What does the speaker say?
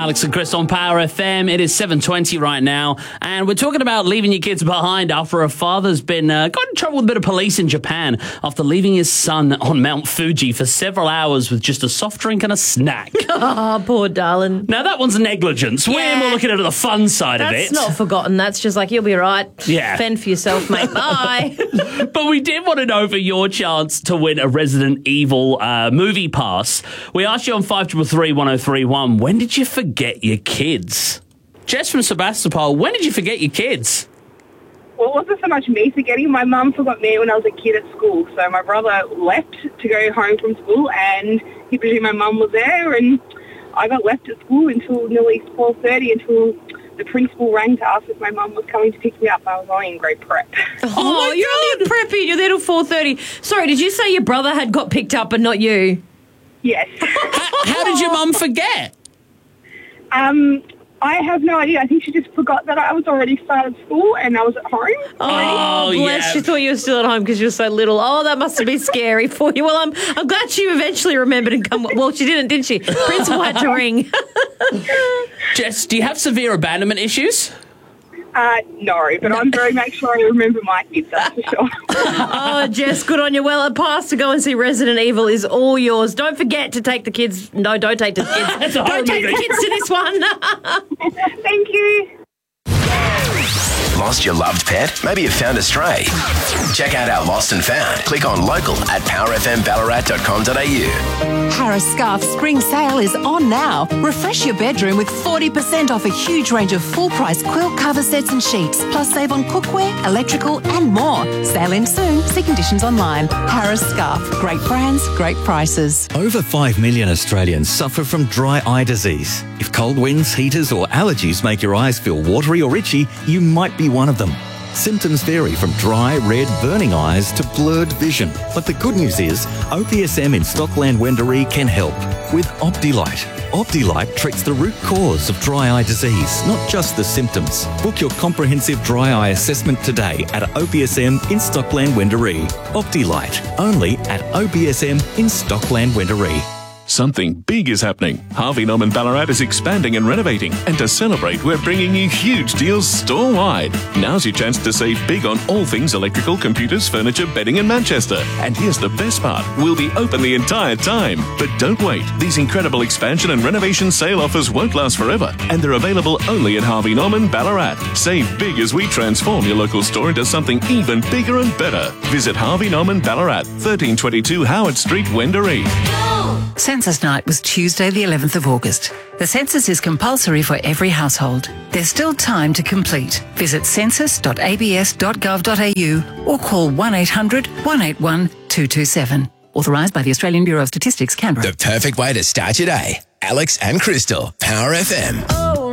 Alex and Chris on Power FM. It is 7:20 right now, and we're talking about leaving your kids behind after a father's been got in trouble with a bit of police in Japan after leaving his son on Mount Fuji for several hours with just a soft drink and a snack. Oh, poor darling. Now, that one's negligence. Yeah. We're more looking at the fun side of it. That's not forgotten. That's just like, you'll be right. Yeah. Fend for yourself, mate. Bye. But we did want to know for your chance to win a Resident Evil movie pass. We asked you on 533-1031, when did you forget your kids? Jess from Sebastopol, when did you forget your kids? Well, it wasn't so much me forgetting. My mum forgot me when I was a kid at school. So my brother left to go home from school, and he presumed my mum was there, and I got left at school until nearly 12:30 until the principal rang to ask if my mum was coming to pick me up. I was only in grade prep. Oh, you're only preppy. You're there till 4:30. Sorry, did you say your brother had got picked up but not you? Yes. How did your mum forget? I have no idea. I think she just forgot that I was already started school and I was at home. Oh, bless. yeah. She thought you were still at home because you were so little. Oh, that must have been scary for you. Well, I'm glad she eventually remembered and come. Well, she didn't she? Principal had to ring. Jess, do you have severe abandonment issues? No, but I'm very much sure I remember my kids, that's for sure. Oh, Jess, good on you. Well, a pass to go and see Resident Evil is all yours. Don't forget to take the kids. No, don't take the kids. That's a horror Don't take movie. the kids to this one. Thank you. Lost your loved pet? Maybe you found a stray. Check out our Lost and Found. Click on local at powerfmballarat.com.au. Harris Scarf spring sale is on now. Refresh your bedroom with 40% off a huge range of full-price quilt cover sets and sheets, plus save on cookware, electrical and more. Sale ends soon. See conditions online. Harris Scarf. Great brands, great prices. Over 5 million Australians suffer from dry eye disease. If cold winds, heaters or allergies make your eyes feel watery or itchy, you might be one of them. Symptoms vary from dry, red, burning eyes to blurred vision. But the good news is, OPSM in Stockland Wendouree can help with Optilite. Optilite treats the root cause of dry eye disease, not just the symptoms. Book your comprehensive dry eye assessment today at OPSM in Stockland Wendouree. Optilite, only at OPSM in Stockland Wendouree. Something big is happening. Harvey Norman Ballarat is expanding and renovating. And to celebrate, we're bringing you huge deals store-wide. Now's your chance to save big on all things electrical, computers, furniture, bedding and Manchester. And here's the best part. We'll be open the entire time. But don't wait. These incredible expansion and renovation sale offers won't last forever. And they're available only at Harvey Norman Ballarat. Save big as we transform your local store into something even bigger and better. Visit Harvey Norman Ballarat, 1322 Howard Street, Wendouree. Census night was Tuesday the 11th of August. The census is compulsory for every household. There's still time to complete. Visit census.abs.gov.au or call 1800 181 227. Authorised by the Australian Bureau of Statistics, Canberra. The perfect way to start your day. Alex and Crystal, Power FM.